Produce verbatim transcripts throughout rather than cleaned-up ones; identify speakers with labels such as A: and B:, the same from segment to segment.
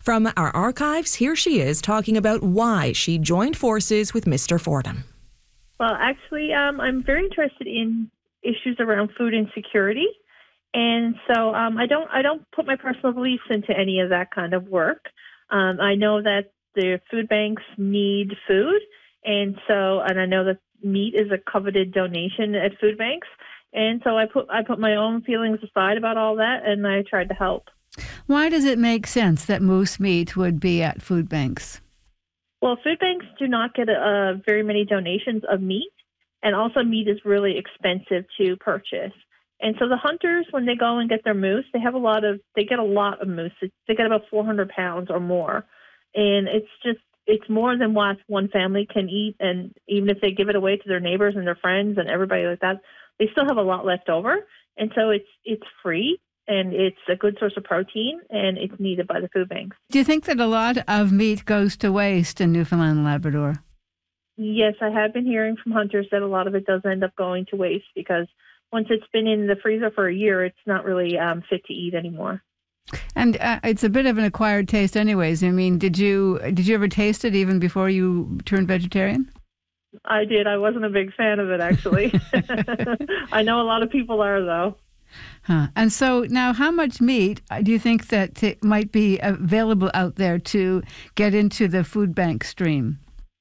A: From our archives, here she is talking about why she joined forces with Mister Fordham.
B: Well, actually, um, I'm very interested in issues around food insecurity, and so um, I don't I don't put my personal beliefs into any of that kind of work. Um, I know that the food banks need food, and so and I know that meat is a coveted donation at food banks, and so I put I put my own feelings aside about all that, and I tried to help.
C: Why does it make sense that moose meat would be at food banks?
B: Well, food banks do not get uh, very many donations of meat, and also meat is really expensive to purchase. And so the hunters, when they go and get their moose, they have a lot of they get a lot of moose. They get about four hundred pounds or more, and it's just it's more than what one family can eat. And even if they give it away to their neighbors and their friends and everybody like that, they still have a lot left over. And so it's it's free. And it's a good source of protein, and it's needed by the food banks.
C: Do you think that a lot of meat goes to waste in Newfoundland and Labrador?
B: Yes, I have been hearing from hunters that a lot of it does end up going to waste because once it's been in the freezer for a year, it's not really um, fit to eat anymore.
C: And uh, it's a bit of an acquired taste anyways. I mean, did you did you ever taste it even before you turned vegetarian?
B: I did. I wasn't a big fan of it, actually. I know a lot of people are, though.
C: Huh. And so now, how much meat do you think that t- might be available out there to get into the food bank stream?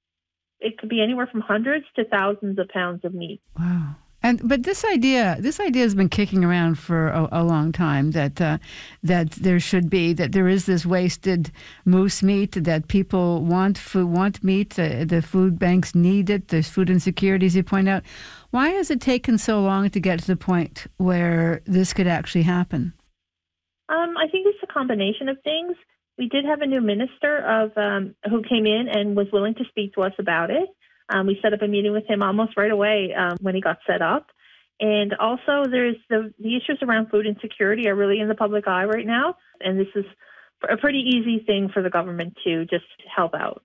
B: It could be anywhere from hundreds to thousands of pounds of meat.
C: Wow. And but this idea, this idea has been kicking around for a, a long time. That uh, that there should be that there is this wasted moose meat that people want food, want meat. Uh, the food banks need it. There's food insecurity, as you point out. Why has it taken so long to get to the point where this could actually happen?
B: Um, I think it's a combination of things. We did have a new minister of um, who came in and was willing to speak to us about it. Um, we set up a meeting with him almost right away um, when he got set up. And also there's the, the issues around food insecurity are really in the public eye right now. And this is a pretty easy thing for the government to just help out.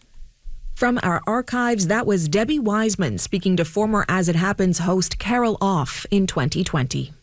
A: From our archives, that was Debbie Wiseman speaking to former As It Happens host Carol Off in twenty twenty.